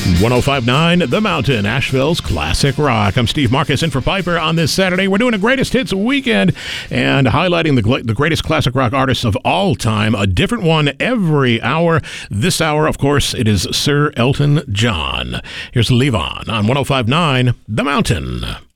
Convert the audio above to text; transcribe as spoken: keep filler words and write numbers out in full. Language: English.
ten fifty-nine The Mountain, Asheville's classic rock. I'm Steve Marcus in for Piper on this Saturday. We're doing a greatest hits weekend and highlighting the, the greatest classic rock artists of all time. A different one every hour. This hour, of course, it is Sir Elton John. Here's Leave On on ten fifty-nine The Mountain.